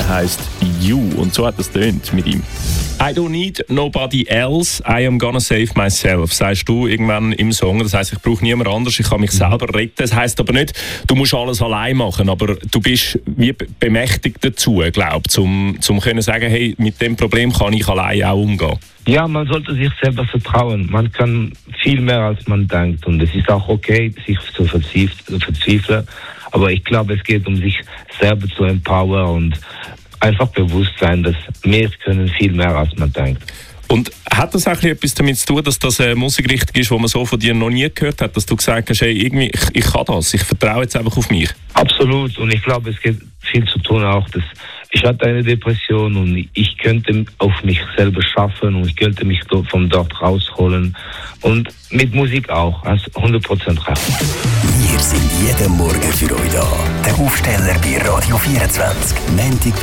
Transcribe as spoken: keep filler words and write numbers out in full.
heisst You. Und so hat es tönt mit ihm. I don't need nobody else, I am gonna save myself, sagst du irgendwann im Song. Das heisst, ich brauche niemand anderes, ich kann mich selber retten. Das heisst aber nicht, du musst alles allein machen, aber du bist wie bemächtigt dazu, glaube ich, um zum können sagen, hey, mit dem Problem kann ich allein auch umgehen. Ja, man sollte sich selber vertrauen. Man kann viel mehr, als man denkt. Und es ist auch okay, sich zu verzweifeln. Aber ich glaube, es geht um sich selber zu empowern und einfach bewusst sein, dass wir können viel mehr, als man denkt. Und hat das auch etwas damit zu tun, dass das eine Musikrichtung ist, die man so von dir noch nie gehört hat, dass du gesagt hast, hey, irgendwie, ich, ich kann das, ich vertraue jetzt einfach auf mich? Absolut. Und ich glaube, es geht viel zu tun auch, dass ich hatte eine Depression und ich könnte auf mich selber schaffen und ich könnte mich von dort rausholen. Und mit Musik auch, also hundert Prozent recht. Wir sind jeden Morgen für euch da. Der Aufsteller bei Radio vierundzwanzig. Montag